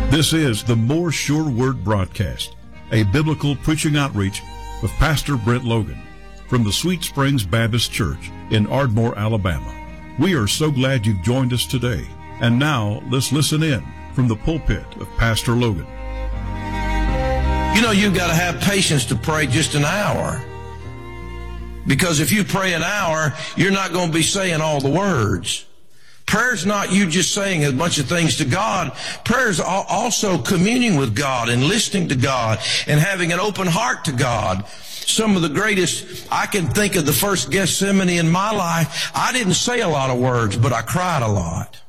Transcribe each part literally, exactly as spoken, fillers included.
This is the More Sure Word broadcast, a biblical preaching outreach with Pastor Brent Logan from the Sweet Springs Baptist Church in Ardmore, Alabama. We are so glad you've joined us today. And now let's listen in from the pulpit of Pastor Logan. You know, you've got to have patience to pray just an hour. Because if you pray an hour, you're not going to be saying all the words. Prayer's not you just saying a bunch of things to God. Prayer's also communing with God and listening to God and having an open heart to God. Some of the greatest, I can think of the first Gethsemane in my life. I didn't say a lot of words, but I cried a lot.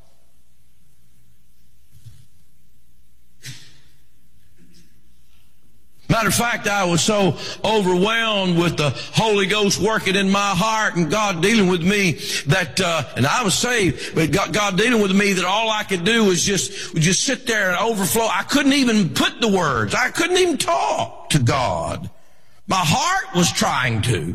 Matter of fact, I was so overwhelmed with the Holy Ghost working in my heart and God dealing with me that, uh, and I was saved, but God, God dealing with me that all I could do was just, was just sit there and overflow. I couldn't even put the words. I couldn't even talk to God. My heart was trying to.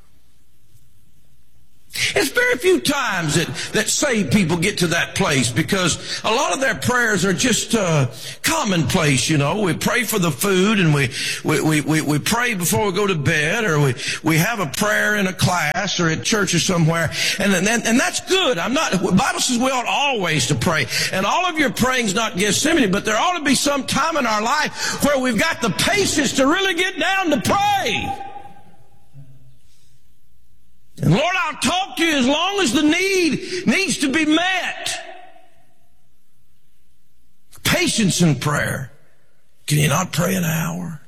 It's very few times that, that saved people get to that place because a lot of their prayers are just uh, commonplace, you know. We pray for the food and we, we, we, we, we pray before we go to bed, or we, we have a prayer in a class or at church or somewhere. And, and, and that's good. I'm not, the Bible says we ought always to pray. And all of your praying's not Gethsemane, but there ought to be some time in our life where we've got the patience to really get down to pray. And Lord, I'll talk to you as long as the need needs to be met. Patience in prayer. Can you not pray an hour?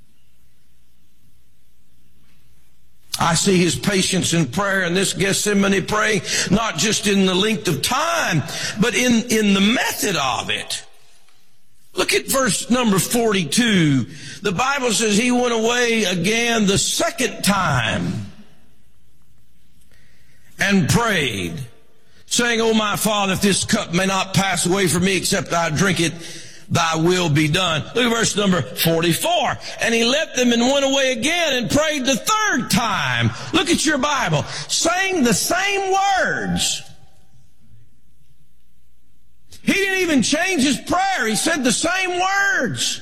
I see his patience in prayer in this Gethsemane praying, not just in the length of time, but in, in the method of it. Look at verse number forty-two. The Bible says he went away again the second time and prayed, saying, O my Father, if this cup may not pass away from me except I drink it, thy will be done. Look at verse number forty-four. And he left them and went away again and prayed the third time. Look at your Bible. Saying the same words. He didn't even change his prayer. He said the same words.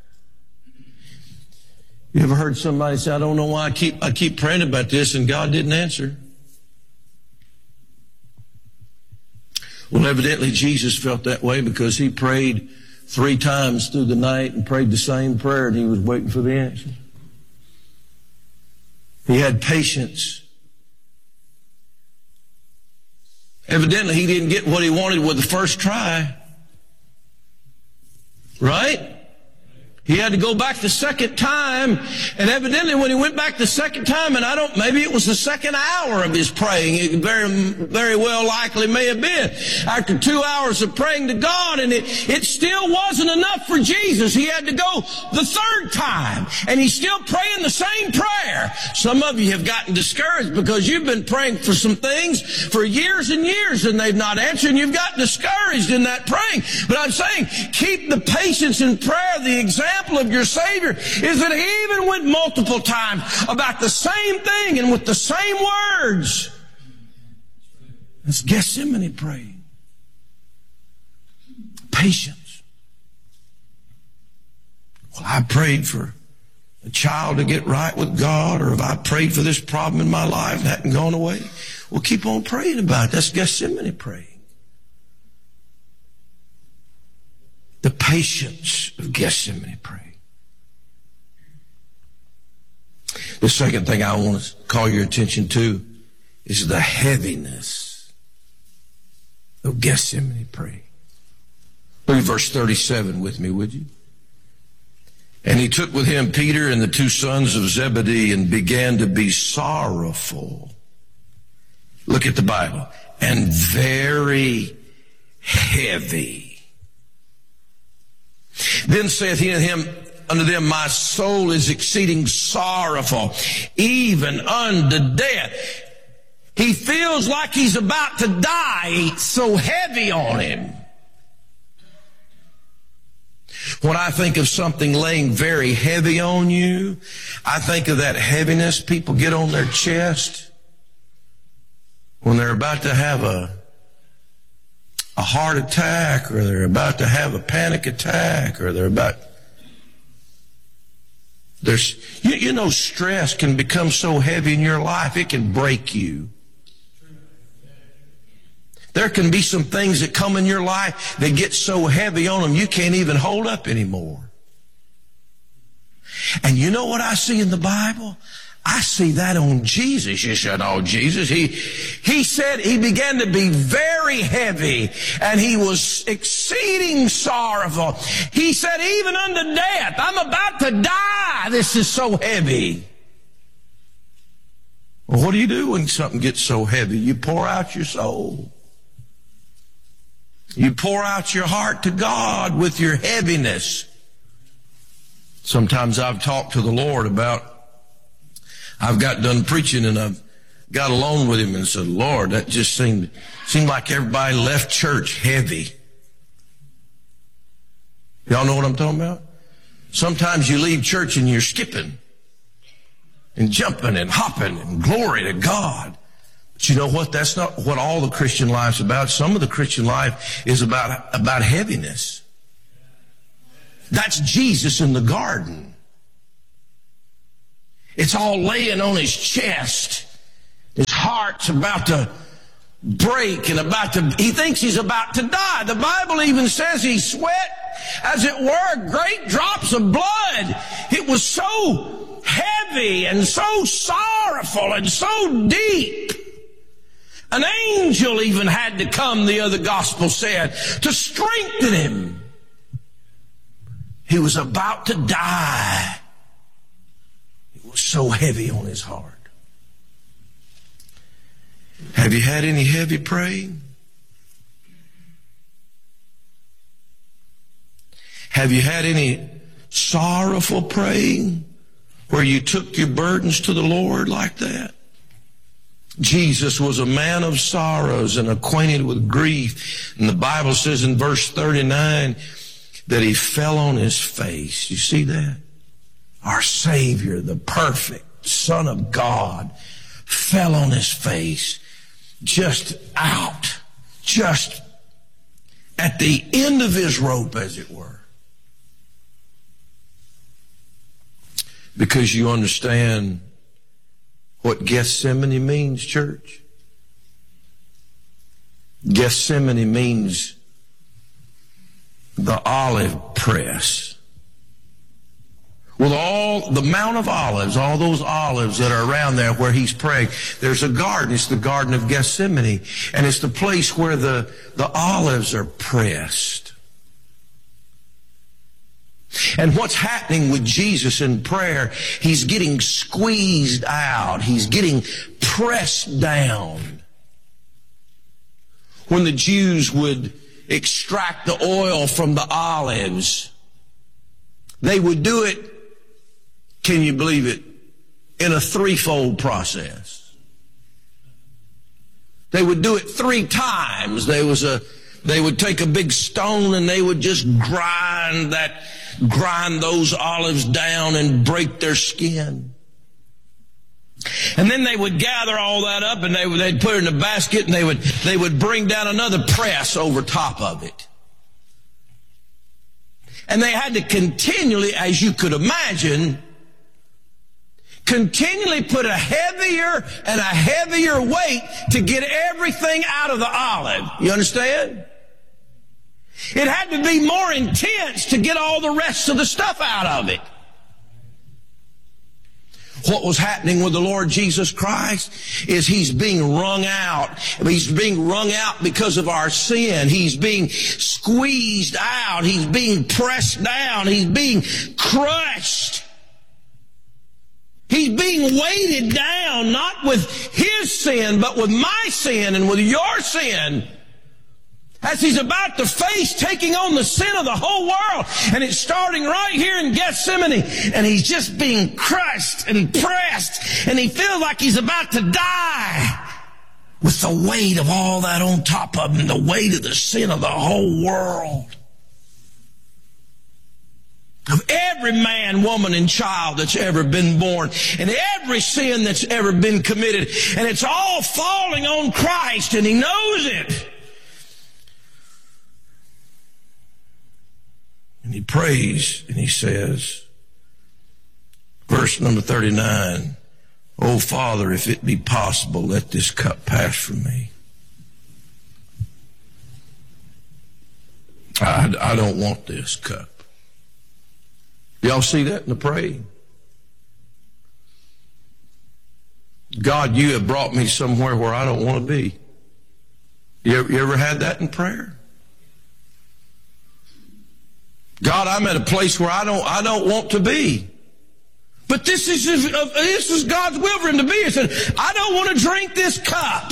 You ever heard somebody say, I don't know why I keep, I keep praying about this and God didn't answer? Well, evidently Jesus felt that way because he prayed three times through the night and prayed the same prayer and he was waiting for the answer. He had patience. Evidently he didn't get what he wanted with the first try. Right? He had to go back the second time, and evidently when he went back the second time, and I don't, maybe it was the second hour of his praying, it very, very well likely may have been. After two hours of praying to God, and it, it still wasn't enough for Jesus. He had to go the third time, and he's still praying the same prayer. Some of you have gotten discouraged because you've been praying for some things for years and years, and they've not answered, and you've got discouraged in that praying. But I'm saying, keep the patience in prayer. The example of your Savior is that he even went multiple times about the same thing and with the same words. That's Gethsemane praying. Patience. Well, I prayed for a child to get right with God, or if I prayed for this problem in my life and hadn't gone away, well, keep on praying about it. That's Gethsemane praying. The patience of Gethsemane praying. The second thing I want to call your attention to is the heaviness of Gethsemane praying. Look at verse thirty-seven with me, would you? And he took with him Peter and the two sons of Zebedee and began to be sorrowful. Look at the Bible. And very heavy. Then saith he unto him, unto them, my soul is exceeding sorrowful, even unto death. He feels like he's about to die. It's so heavy on him. When I think of something laying very heavy on you, I think of that heaviness people get on their chest when they're about to have a a heart attack, or they're about to have a panic attack, or they're about... There's, you, you know, stress can become so heavy in your life, it can break you. There can be some things that come in your life that get so heavy on them, you can't even hold up anymore. And you know what I see in the Bible? I see that on Jesus. You said, oh, Jesus, he, he said he began to be very heavy and he was exceeding sorrowful. He said, even unto death, I'm about to die. This is so heavy. Well, what do you do when something gets so heavy? You pour out your soul. You pour out your heart to God with your heaviness. Sometimes I've talked to the Lord about, I've got done preaching and I've got alone with him and said, Lord, that just seemed, seemed like everybody left church heavy. Y'all know what I'm talking about? Sometimes you leave church and you're skipping and jumping and hopping and glory to God. But you know what? That's not what all the Christian life's about. Some of the Christian life is about, about heaviness. That's Jesus in the garden. It's all laying on his chest. His heart's about to break and about to, he thinks he's about to die. The Bible even says he sweat, as it were, great drops of blood. It was so heavy and so sorrowful and so deep. An angel even had to come, the other gospel said, to strengthen him. He was about to die. It was so heavy on his heart. Have you had any heavy praying? Have you had any sorrowful praying where you took your burdens to the Lord like that? Jesus was a man of sorrows and acquainted with grief. And the Bible says in verse thirty-nine that he fell on his face. You see that? Our Savior, the perfect Son of God, fell on his face, just out, just at the end of his rope, as it were. Because you understand what Gethsemane means, church? Gethsemane means the olive press. With all the Mount of Olives, all those olives that are around there where he's praying, there's a garden. It's the Garden of Gethsemane. And it's the place where the, the olives are pressed. And what's happening with Jesus in prayer, he's getting squeezed out. He's getting pressed down. When the Jews would extract the oil from the olives, they would do it, can you believe it, in a threefold process. They would do it three times. There was a, they would take a big stone and they would just grind that, grind those olives down and break their skin. And then they would gather all that up and they would, they'd put it in a basket and they would, they would bring down another press over top of it. And they had to continually, as you could imagine, continually put a heavier and a heavier weight to get everything out of the olive. You understand? It had to be more intense to get all the rest of the stuff out of it. What was happening with the Lord Jesus Christ is he's being wrung out. He's being wrung out because of our sin. He's being squeezed out. He's being pressed down. He's being crushed. He's being weighted down, not with his sin, but with my sin and with your sin. As he's about to face taking on the sin of the whole world. And it's starting right here in Gethsemane. And he's just being crushed and pressed. And he feels like he's about to die. With the weight of all that on top of him. The weight of the sin of the whole world. Of every man, woman, and child that's ever been born. And every sin that's ever been committed. And it's all falling on Christ. And he knows it. He prays and he says, verse number thirty-nine, "Oh, Father, if it be possible, let this cup pass from me. I, I don't want this cup." Y'all see that in the praying? God, you have brought me somewhere where I don't want to be. You ever, you ever had that in prayer? God, I'm at a place where I don't, I don't want to be. But this is, this is God's will for him to be. He said, I don't want to drink this cup.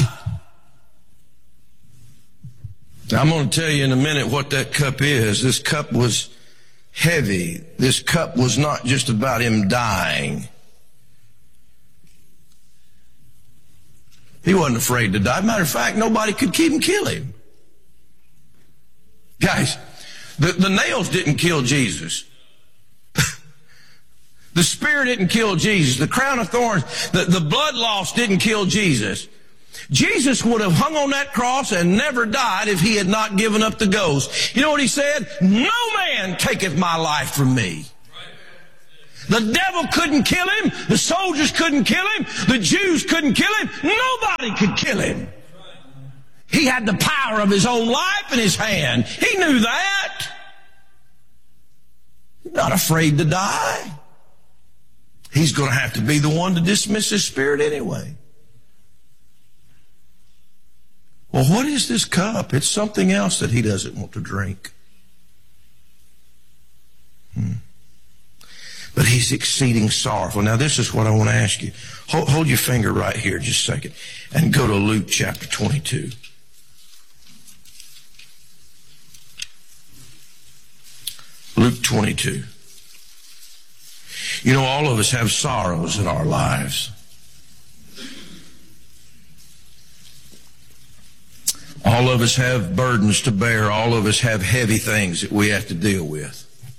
I'm going to tell you in a minute what that cup is. This cup was heavy. This cup was not just about him dying. He wasn't afraid to die. Matter of fact, nobody could keep him kill him. Guys, the, the nails didn't kill Jesus. The spear didn't kill Jesus. The crown of thorns, the, the blood loss didn't kill Jesus. Jesus would have hung on that cross and never died if he had not given up the ghost. You know what he said? No man taketh my life from me. The devil couldn't kill him. The soldiers couldn't kill him. The Jews couldn't kill him. Nobody could kill him. He had the power of his own life in his hand. He knew that. He's not afraid to die. He's going to have to be the one to dismiss his spirit anyway. Well, what is this cup? It's something else that he doesn't want to drink. Hmm. But he's exceeding sorrowful. Now, this is what I want to ask you. Hold, hold your finger right here just a second and go to Luke chapter twenty-two. Luke twenty-two. You know, all of us have sorrows in our lives. All of us have burdens to bear. All of us have heavy things that we have to deal with.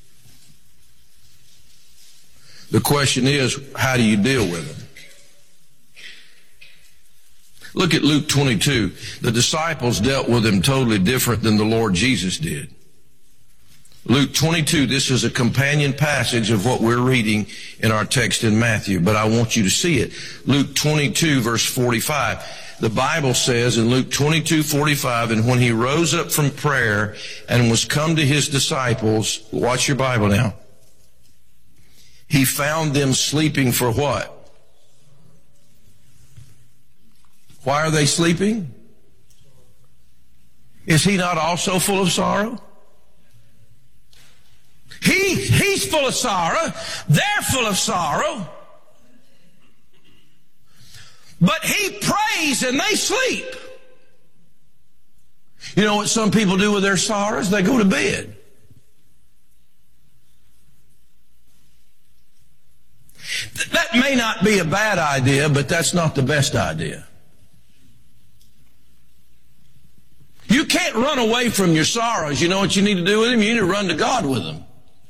The question is, how do you deal with them? Look at Luke twenty-two. The disciples dealt with them totally different than the Lord Jesus did. Luke twenty-two, this is a companion passage of what we're reading in our text in Matthew, but I want you to see it. Luke twenty-two, verse forty-five. The Bible says in Luke twenty-two, forty-five, "And when he rose up from prayer and was come to his disciples," watch your Bible now, "he found them sleeping for what?" Why are they sleeping? Is he not also full of sorrow? He, he's full of sorrow. They're full of sorrow. But he prays and they sleep. You know what some people do with their sorrows? They go to bed. That may not be a bad idea, but that's not the best idea. You can't run away from your sorrows. You know what you need to do with them? You need to run to God with them.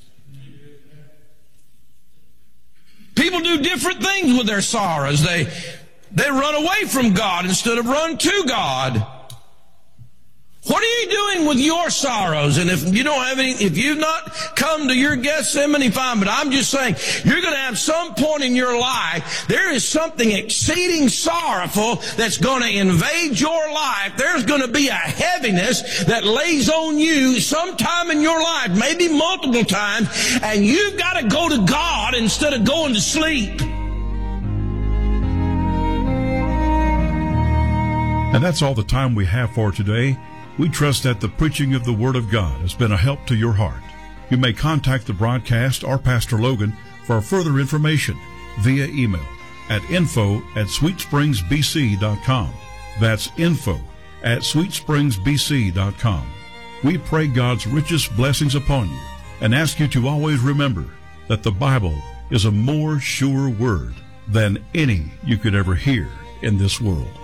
People do different things with their sorrows. They, they run away from God instead of run to God. What are you doing with your sorrows? And if you don't have any, if you've not come to your Gethsemane, fine, but I'm just saying, you're going to have some point in your life, there is something exceeding sorrowful that's going to invade your life. There's going to be a heaviness that lays on you sometime in your life, maybe multiple times, and you've got to go to God instead of going to sleep. And that's all the time we have for today. We trust that the preaching of the Word of God has been a help to your heart. You may contact the broadcast or Pastor Logan for further information via email at info at sweet springs b c dot com. That's info at sweet springs b c dot com. We pray God's richest blessings upon you and ask you to always remember that the Bible is a more sure word than any you could ever hear in this world.